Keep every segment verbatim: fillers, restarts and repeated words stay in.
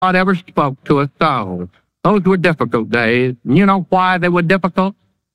God ever spoke to a soul. Those were difficult days. You know why they were difficult?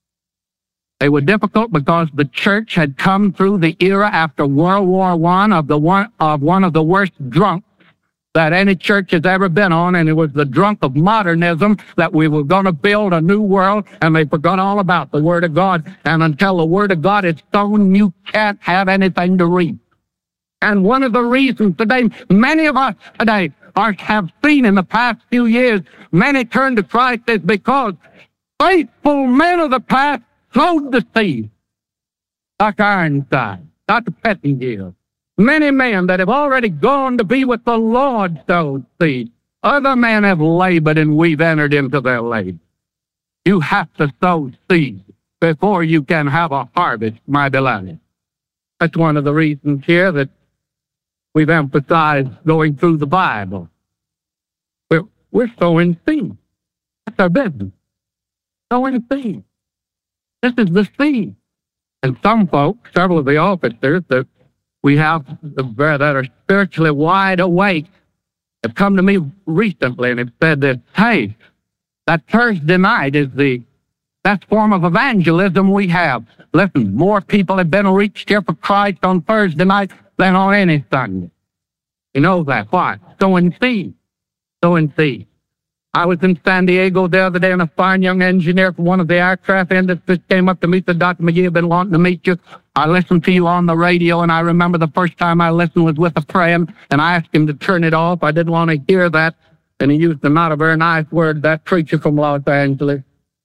They were difficult because the church had come through the era after World War One of the one of one of the worst drunks that any church has ever been on, and it was the drunk of modernism that we were going to build a new world, and they forgot all about the Word of God. And until the Word of God is sown, you can't have anything to reap. And one of the reasons today, many of us today are, have seen in the past few years, many turn to Christ is because faithful men of the past sowed the seed. Doctor Ironside, Doctor Pettingill, many men that have already gone to be with the Lord sowed seed. Other men have labored and we've entered into their labor. You have to sow seed before you can have a harvest, my beloved. That's one of the reasons here that we've emphasized going through the Bible. We're, we're sowing seed. That's our business. Sowing seed. This is the seed. And some folks, several of the officers that we have that are spiritually wide awake, have come to me recently and have said that, hey, that Thursday night is the best form of evangelism we have. Listen, more people have been reached here for Christ on Thursday night than on any Sunday. You know that. Why? Sowing seed. Sowing seed. I was in San Diego the other day, and a fine young engineer from one of the aircraft industries came up to me and said, Doctor McGee, I've been wanting to meet you. I listened to you on the radio, and I remember the first time I listened was with a friend, and I asked him to turn it off. I didn't want to hear that, and he used a not a very nice word, that preacher from Los Angeles.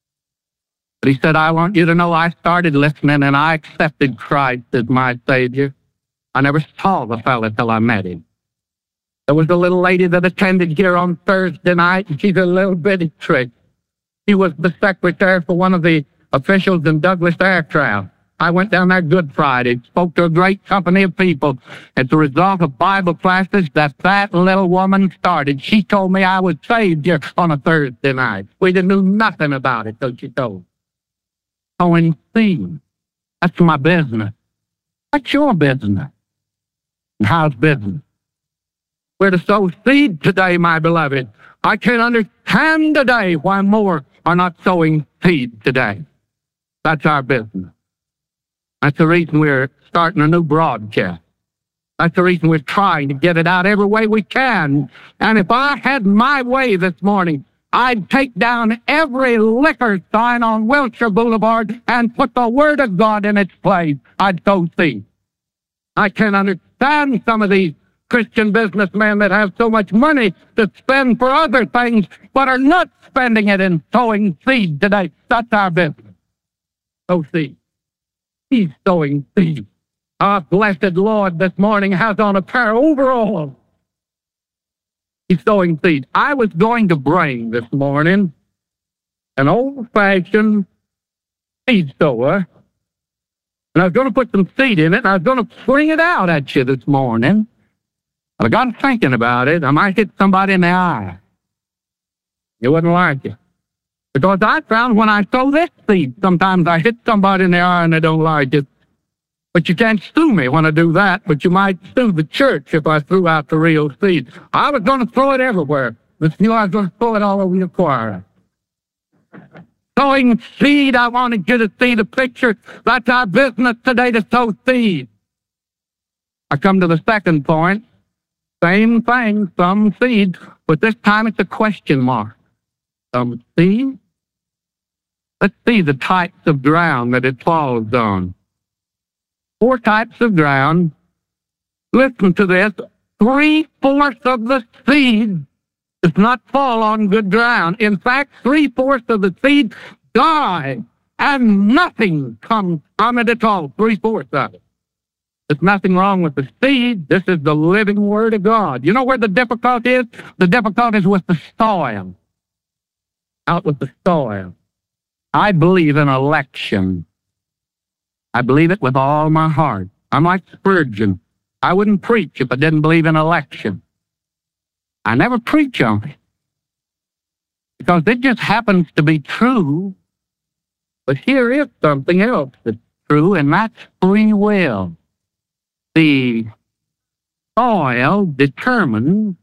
But he said, I want you to know I started listening, and I accepted Christ as my Savior. I never saw the fellow till I met him. There was a little lady that attended here on Thursday night, and she's a little bitty trick. She was the secretary for one of the officials in Douglas Aircraft. I went down there Good Friday, spoke to a great company of people. As a result of Bible classes that that little woman started, she told me I was saved here on a Thursday night. We didn't know nothing about it, so she told. Sowing seed. That's my business. What's your business? And how's business? We're to sow seed today, my beloved. I can't understand today why more are not sowing seed today. That's our business. That's the reason we're starting a new broadcast. That's the reason we're trying to get it out every way we can. And if I had my way this morning, I'd take down every liquor sign on Wilshire Boulevard and put the Word of God in its place. I'd sow seed. I can't understand some of these Christian businessmen that have so much money to spend for other things, but are not spending it in sowing seed today. That's our business. Sow seed. He's sowing seed. Our blessed Lord this morning has on a pair of overalls. He's sowing seed. I was going to bring this morning an old-fashioned seed sower, and I was going to put some seed in it, and I was going to bring it out at you this morning. I got thinking about it. I might hit somebody in the eye. You wouldn't like it. Because I found when I sow this seed, sometimes I hit somebody in the eye and they don't like it. But you can't sue me when I do that, but you might sue the church if I threw out the real seed. I was going to throw it everywhere. But you know, I was going to throw it all over your choir. Sowing seed, I wanted you to see the picture. That's our business today, to sow seed. I come to the second point. Same thing, some seed, but this time it's a question mark. Some seed? Let's see the types of ground that it falls on. Four types of ground. Listen to this. Three-fourths of the seed does not fall on good ground. In fact, three-fourths of the seed die, and nothing comes from it at all. Three-fourths of it. There's nothing wrong with the seed. This is the living Word of God. You know where the difficulty is? The difficulty is with the soil. Out with the soil. I believe in election. I believe it with all my heart. I'm like Spurgeon. I wouldn't preach if I didn't believe in election. I never preach on it, because it just happens to be true. But here is something else that's true, and that's free will. The soil determines